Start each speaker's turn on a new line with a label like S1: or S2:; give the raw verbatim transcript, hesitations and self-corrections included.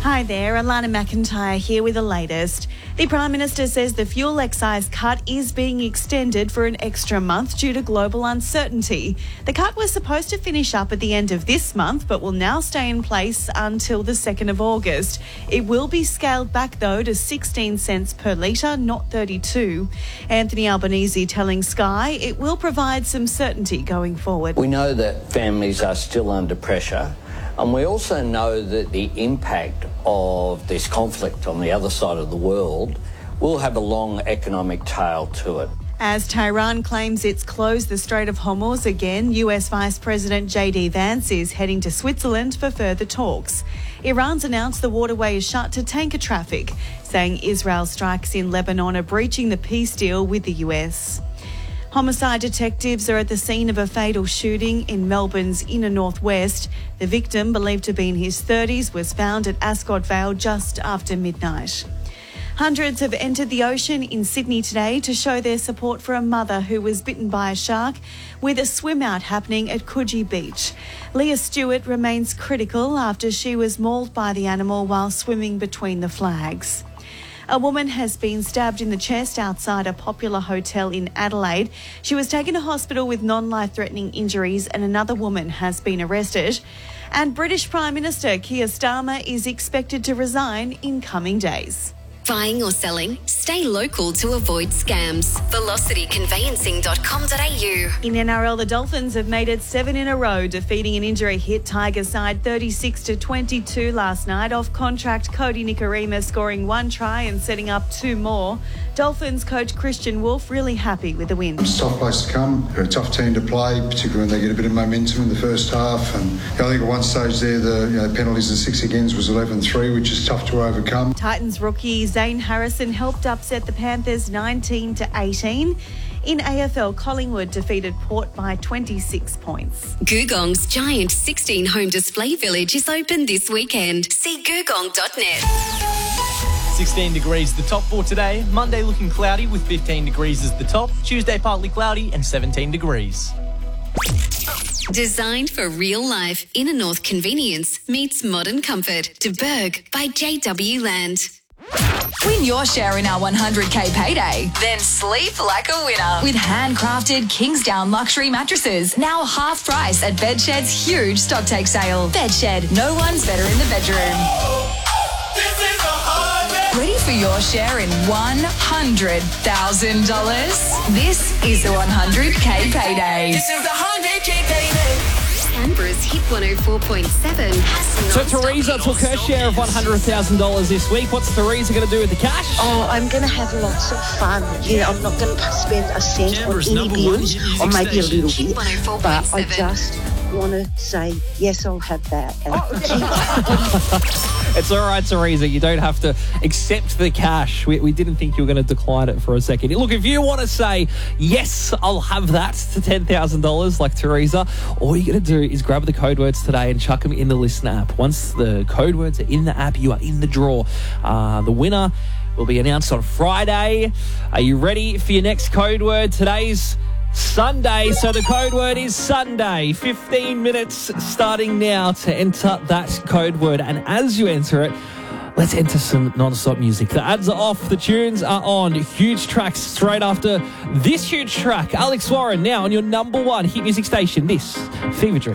S1: Hi there, Alana McIntyre here with the latest. The Prime Minister says the fuel excise cut is being extended for an extra month due to global uncertainty. The cut was supposed to finish up at the end of this month, but will now stay in place until the second of August. It will be scaled back, though, to sixteen cents per litre, not thirty-two. Anthony Albanese telling Sky it will provide some certainty going forward.
S2: We know that families are still under pressure. And we also know that the impact of this conflict on the other side of the world will have a long economic tail to it.
S1: As Tehran claims it's closed the Strait of Hormuz again, U S Vice President J D Vance is heading to Switzerland for further talks. Iran's announced the waterway is shut to tanker traffic, saying Israel strikes in Lebanon are breaching the peace deal with the U S. Homicide detectives are at the scene of a fatal shooting in Melbourne's inner northwest. The victim, believed to be in his thirties, was found at Ascot Vale just after midnight. Hundreds have entered the ocean in Sydney today to show their support for a mother who was bitten by a shark, with a swim out happening at Coogee Beach. Leah Stewart remains critical after she was mauled by the animal while swimming between the flags. A woman has been stabbed in the chest outside a popular hotel in Adelaide. She was taken to hospital with non-life-threatening injuries, and another woman has been arrested. And British Prime Minister Keir Starmer is expected to resign in coming days.
S3: Buying or selling? Stay local to avoid scams. velocity conveyancing dot com dot a u.
S1: In N R L, the Dolphins have made it seven in a row, defeating an injury-hit Tigers side thirty-six to twenty-two last night. Off-contract Cody Nikorima scoring one try and setting up two more. Dolphins coach Christian Wolf really happy with the win.
S4: It's a tough place to come. They're a tough team to play, particularly when they get a bit of momentum in the first half. And I think at one stage there, the you know, penalties and six agains was eleven three, which is tough to overcome.
S1: Titans rookie Zane Harrison helped upset the Panthers nineteen to eighteen. In A F L, Collingwood defeated Port by twenty-six points.
S3: Googong's giant sixteen home display village is open this weekend. See googong dot net.
S5: sixteen degrees the top for today. Monday looking cloudy with fifteen degrees as the top. Tuesday partly cloudy and seventeen degrees.
S3: Designed for real life, Inner North convenience meets modern comfort. De Berg by J W Land.
S6: Win your share in our one hundred K payday. Then sleep like a winner with handcrafted Kingsdown luxury mattresses. Now half price at Bedshed's huge stock take sale. Bedshed, no one's better in the bedroom. Ready for your share in one hundred thousand dollars? This is the one hundred K payday.
S7: This is the one hundred K payday.
S3: Canberra's Hit one oh four point seven has
S8: So Teresa took her share of one hundred thousand dollars this week. What's Teresa going to do with the cash?
S9: Oh, I'm going to have lots of fun. You know, I'm not going to spend a cent Canberra's on any bills, or maybe a little bit, but I just want to say, yes, I'll have that.
S8: It's all right, Teresa. You don't have to accept the cash. We, we didn't think you were going to decline it for a second. Look, if you want to say, yes, I'll have that to ten thousand dollars like Teresa, all you got to do is grab the code words today and chuck them in the Listen app. Once the code words are in the app, you are in the draw. Uh, the winner will be announced on Friday. Are you ready for your next code word? Today's Sunday, so the code word is Sunday. fifteen minutes starting now to enter that code word. And as you enter it, let's enter some non-stop music. The ads are off, the tunes are on. Huge tracks straight after this huge track. Alex Warren now on your number one hit music station. This, Fever Dream.